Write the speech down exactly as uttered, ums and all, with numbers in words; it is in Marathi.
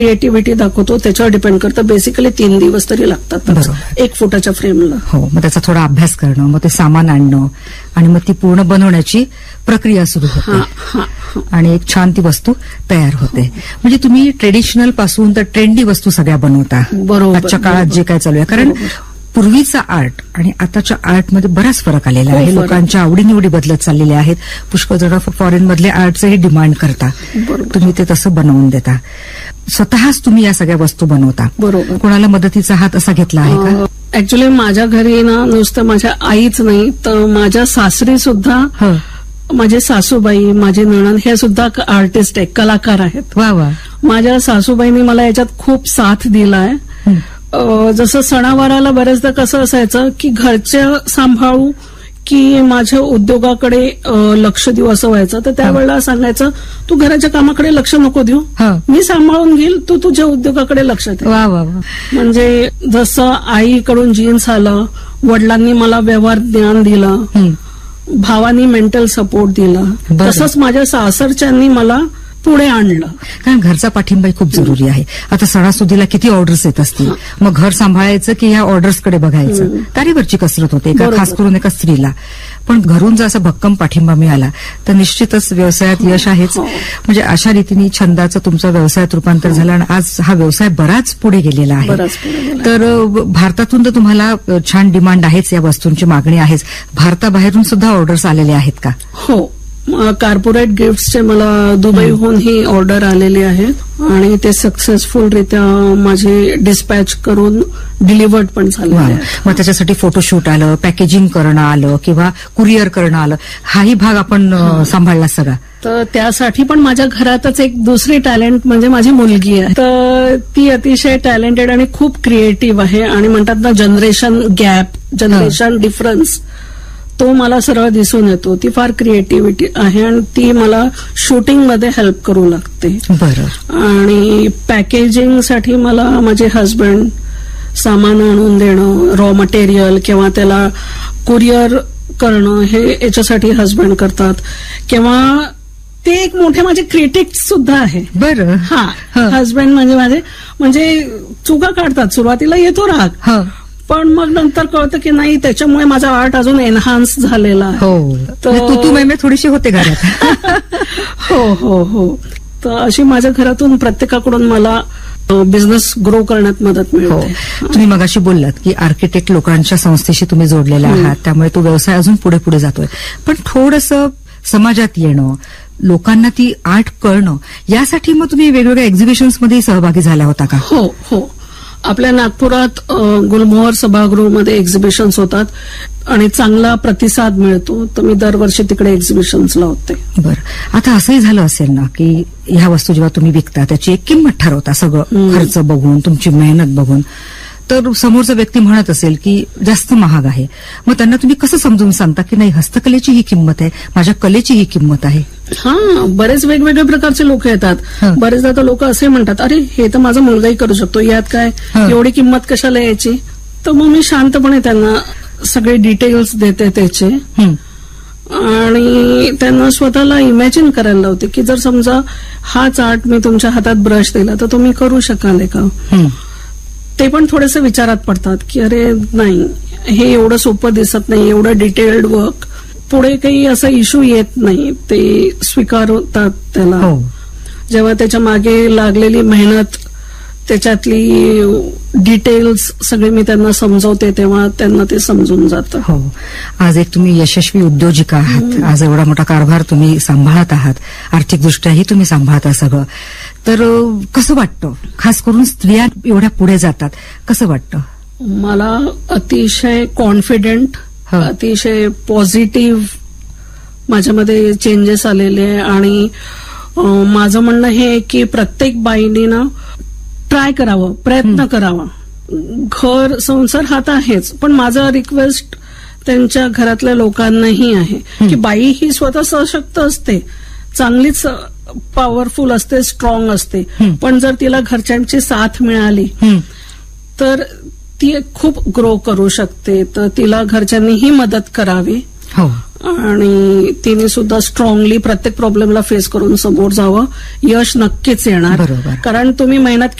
क्रिएटिव्हिटी दाखवतो त्याच्यावर डिपेंड करतं. बेसिकली तीन दिवस तरी लागतात एक फुटाच्या फ्रेमला. हो, मग त्याचा थोडा अभ्यास करणं, मग ते सामान आणणं आणि मग ती पूर्ण बनवण्याची प्रक्रिया सुरू होते आणि एक छान ती वस्तू तयार होते. म्हणजे तुम्ही ट्रेडिशनल पासून तर ट्रेंडी वस्तू सगळ्या बनवता बरोबर आजच्या काळात जे काय चालू आहे. कारण पूर्वीचा आर्ट आणि आताच्या आर्टमध्ये बराच फरक आलेला आहे. लोकांच्या आवडीनिवडी बदलत चाललेल्या आहेत. पुष्कळ जण फॉरेन मधले आर्टचंही डिमांड करता, तुम्ही ते तसं बनवून देता. स्वतःच तुम्ही या सगळ्या वस्तू बनवता. बरोबर. कोणाला मदतीचा हात असा घेतला आहे का? ऍक्च्युली माझ्या घरी ना नुसतं माझ्या आईच नाही तर माझ्या सासरी सुद्धा, माझे सासूबाई, माझे नणंद हे सुद्धा आर्टिस्ट आहेत, कलाकार आहेत. वा वा. माझ्या सासूबाईंनी मला याच्यात खूप साथ दिलाय. जसं सणावाराला बरेचदा कसं असायचं की घरच्या सांभाळू की माझ्या उद्योगाकडे लक्ष देऊ असं व्हायचं. तर त्यावेळेला सांगायचं तू घराच्या कामाकडे लक्ष नको देऊ, मी सांभाळून घेईल, तू तुझ्या उद्योगाकडे लक्ष दे. वा वा. म्हणजे जसं आईकडून जीन्स आलं, वडिलांनी मला व्यवहार ज्ञान दिलं, भावानी मेंटल सपोर्ट दिला, तसंच माझ्या सासरच्यांनी मला पुढे आणलं. कारण घरचा पाठिंबाही खूप जरुरी आहे. आता सणासुदीला किती ऑर्डर्स येत असतील, मग घर सांभाळायचं की ह्या ऑर्डर्सकडे बघायचं, तारीवरची कसरत होते एका खास करून एका स्त्रीला. पण घरून जर असा भक्कम पाठिंबा मिळाला तर निश्चितच व्यवसायात यश आहेच. म्हणजे अशा रीतीने छंदाचं तुमचं व्यवसायात रूपांतर झालं आणि आज हा व्यवसाय बराच पुढे गेलेला आहे. तर भारतातून तर तुम्हाला छान डिमांड आहेच, या वस्तूंची मागणी आहेच. भारताबाहेरून सुद्धा ऑर्डर्स आलेले आहेत का? हो, कॉर्पोरेट गिफ्ट्सचे मला दुबईहून ही ऑर्डर आलेली आहे आणि ते सक्सेसफुलरित्या माझे डिस्पॅच करून डिलिव्हर्ड पण झाले. मग त्याच्यासाठी फोटोशूट आलं, पॅकेजिंग करणं आलं किंवा कुरिअर करणं आलं, हाही भाग आपण सांभाळला सगळा. तर त्यासाठी पण माझ्या घरातच एक दुसरी टॅलेंट म्हणजे माझी मुलगी आहे. तर ती अतिशय टॅलेंटेड आणि खूप क्रिएटिव्ह आहे आणि म्हणतात ना जनरेशन गॅप, जनरेशन डिफरन्स तो मला सरळ दिसून येतो. ती फार क्रिएटिव्हिटी आहे आणि ती मला शूटिंगमध्ये हेल्प करू लागते. बरं. आणि पॅकेजिंगसाठी मला माझे हस्बंड सामान आणून देणं, रॉ मटेरियल किंवा त्याला कुरिअर करणं हे याच्यासाठी हस्बंड करतात. किंवा ते एक मोठे माझे क्रिटिक्स सुद्धा आहे. बरं. हा, हस्बंड म्हणजे माझे म्हणजे चुका काढतात. सुरुवातीला येतो राग, पण मग नंतर कळतं की नाही त्याच्यामुळे माझा आर्ट अजून एनहान्स झालेला आहे. हो, तू तू मैमे थोडीशी होते घरात. हो हो हो. तर अशी माझ्या घरातून प्रत्येकाकडून मला बिझनेस ग्रो करण्यात मदत मिळते. तुम्ही मगाशी बोललात की आर्किटेक्ट लोकांच्या संस्थेशी तुम्ही जोडलेला आहात, त्यामुळे तो व्यवसाय अजून पुढे पुढे जातोय. पण थोडंसं समाजात येणं, लोकांना ती आर्ट कळणं, यासाठी मग तुम्ही वेगवेगळ्या एक्झिबिशन्समध्ये सहभागी झाला होता का? हो हो. आपल्या नागपुरात गुलमोहर सभागृहामध्ये एक्झिबिशन्स होतात आणि चांगला प्रतिसाद मिळतो, तर मी दरवर्षी तिकडे एक्झिबिशन्सला होते. बरं. आता असंही झालं असेल ना की ह्या वस्तू जेव्हा तुम्ही विकता त्याची एक किंमत ठरवता, सगळं खर्च बघून, तुमची मेहनत बघून, तर समोरचा व्यक्ती म्हणत असेल की जास्त महाग आहे, मग त्यांना तुम्ही कसं समजून सांगता की नाही हस्तकलेची ही किंमत आहे, माझ्या कलेची ही किंमत आहे? हा, बरेच वेगवेगळ्या प्रकारचे लोक येतात. बरेचदा तर लोक असे म्हणतात अरे हे तर माझा मुलगाही करू शकतो, यात काय एवढी किंमत कशाला यायची. तर मग मी शांतपणे त्यांना सगळे डिटेल्स देते त्याचे आणि त्यांना स्वतःला इमॅजिन करायला लावते की जर समजा हाच आर्ट मी तुमच्या हातात ब्रश दिला तर तुम्ही करू शकाल का. ते पण थोडेसे विचारात पडतात की अरे नाही हे एवढं सोपं दिसत नाही, एवढं डिटेल्ड वर्क, पुढे काही असा इश्यू येत नाही, ते स्वीकारतात त्याला. जेव्हा त्याच्या मागे लागलेली मेहनत, त्याच्यातली डिटेल्स सगळे मी त्यांना समजवते तेव्हा त्यांना ते समजून जातं. हो, आज एक तुम्ही यशस्वी उद्योजिका आहात, आज एवढा मोठा कारभार तुम्ही सांभाळत आहात, आर्थिकदृष्ट्याही तुम्ही सांभाळता सगळं. तर कसं वाटतं, खास करून स्त्रिया एवढ्या पुढे जातात, कसं वाटतं? मला अतिशय कॉन्फिडंट, अतिशय पॉझिटिव्ह माझ्यामध्ये चेंजेस आलेले आहे आणि माझं म्हणणं हे की प्रत्येक बाईने ना ट्राय करावं, प्रयत्न करावा. घर संसार हा तर आहेच, पण माझा रिक्वेस्ट त्यांच्या घरातल्या लोकांनाही आहे की बाई ही स्वतः सशक्त असते, चांगलीच पॉवरफुल असते, स्ट्रॉंग असते, पण जर तिला घरच्यांची साथ मिळाली तर ती खूप ग्रो करू शकते. तर तिला घरच्यांनीही मदत करावी आणि तिने सुद्धा स्ट्रॉंगली प्रत्येक प्रॉब्लेमला फेस करून समोर जावं. यश नक्कीच येणार. बरोबर. कारण तुम्ही मेहनत